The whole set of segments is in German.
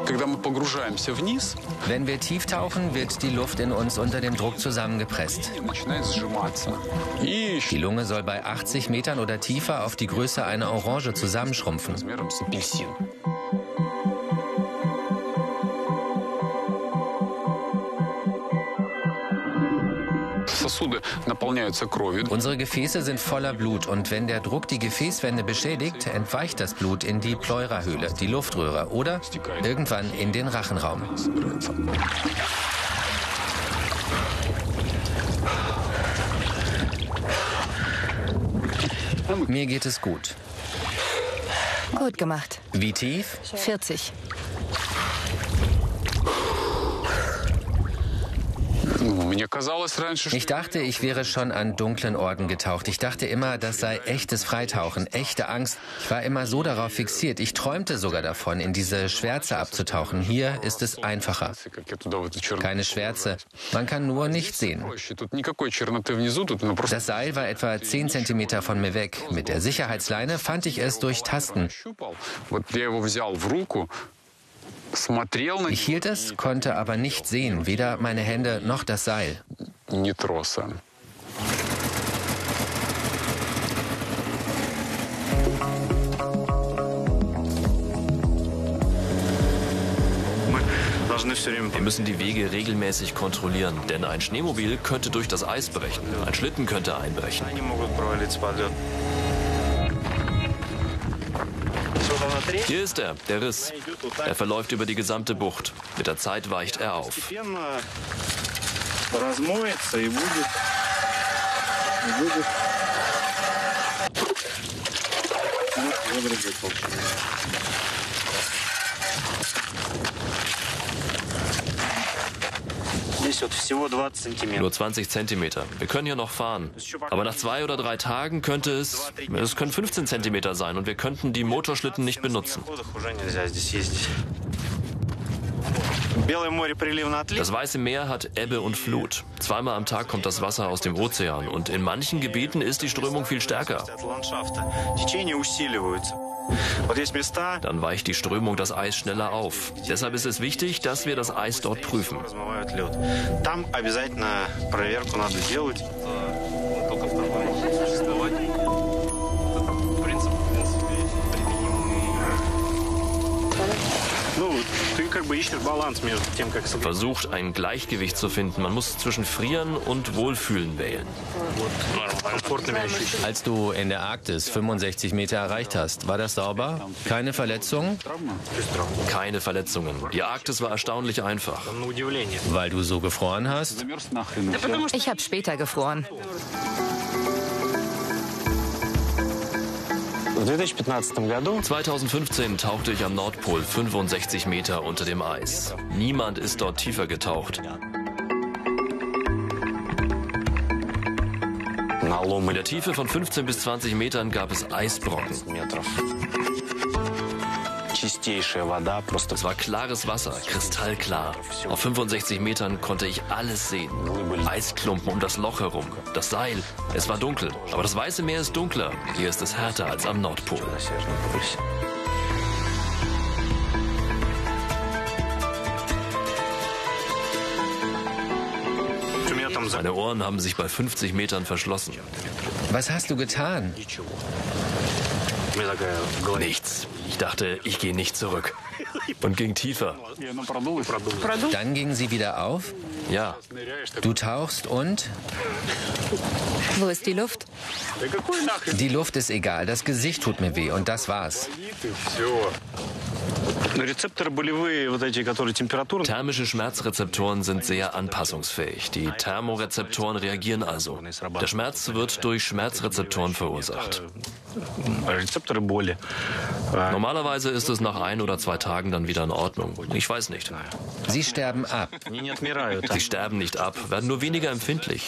Wenn wir tief tauchen, wird die Luft in uns unter dem Druck zusammengepresst. Die Lunge soll bei 80 Metern oder tiefer auf die Größe einer Orange zusammenschrumpfen. Unsere Gefäße sind voller Blut und wenn der Druck die Gefäßwände beschädigt, entweicht das Blut in die Pleurahöhle, die Luftröhre oder irgendwann in den Rachenraum. Mir geht es gut. Gut gemacht. Wie tief? 40. Ich dachte, ich wäre schon an dunklen Orten getaucht. Ich dachte immer, das sei echtes Freitauchen, echte Angst. Ich war immer so darauf fixiert. Ich träumte sogar davon, in diese Schwärze abzutauchen. Hier ist es einfacher. Keine Schwärze. Man kann nur nicht sehen. Das Seil war etwa 10 Zentimeter von mir weg. Mit der Sicherheitsleine fand ich es durch Tasten. Ich hielt es, konnte aber nicht sehen, weder meine Hände noch das Seil. Wir müssen die Wege regelmäßig kontrollieren, denn ein Schneemobil könnte durch das Eis brechen, ein Schlitten könnte einbrechen. Hier ist er, der Riss. Er verläuft über die gesamte Bucht. Mit der Zeit weicht er auf. Nur 20 Zentimeter. Wir können hier noch fahren. Aber nach 2 oder 3 Tagen könnte es können 15 Zentimeter sein und wir könnten die Motorschlitten nicht benutzen. Das Weiße Meer hat Ebbe und Flut. 2-mal am Tag kommt das Wasser aus dem Ozean und in manchen Gebieten ist die Strömung viel stärker. Dann weicht die Strömung das Eis schneller auf. Deshalb ist es wichtig, dass wir das Eis dort prüfen. Versucht, ein Gleichgewicht zu finden. Man muss zwischen Frieren und Wohlfühlen wählen. Als du in der Arktis 65 Meter erreicht hast, war das sauber? Keine Verletzungen? Keine Verletzungen. Die Arktis war erstaunlich einfach. Weil du so gefroren hast? Ich habe später gefroren. 2015 tauchte ich am Nordpol 65 Meter unter dem Eis. Niemand ist dort tiefer getaucht. In der Tiefe von 15 bis 20 Metern gab es Eisbrocken. Es war klares Wasser, kristallklar. Auf 65 Metern konnte ich alles sehen. Eisklumpen um das Loch herum, das Seil. Es war dunkel, aber das Weiße Meer ist dunkler. Hier ist es härter als am Nordpol. Meine Ohren haben sich bei 50 Metern verschlossen. Was hast du getan? Nichts. Ich dachte, ich gehe nicht zurück. Und ging tiefer. Dann gingen sie wieder auf? Ja. Du tauchst und? Wo ist die Luft? Die Luft ist egal, das Gesicht tut mir weh und das war's. Thermische Schmerzrezeptoren sind sehr anpassungsfähig. Die Thermorezeptoren reagieren also. Der Schmerz wird durch Schmerzrezeptoren verursacht. Normalerweise ist es nach 1 oder 2 Tagen dann wieder in Ordnung. Ich weiß nicht. Sie sterben ab. Sie sterben nicht ab, werden nur weniger empfindlich.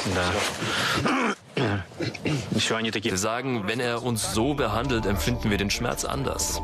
Sie sagen, wenn er uns so behandelt, empfinden wir den Schmerz anders.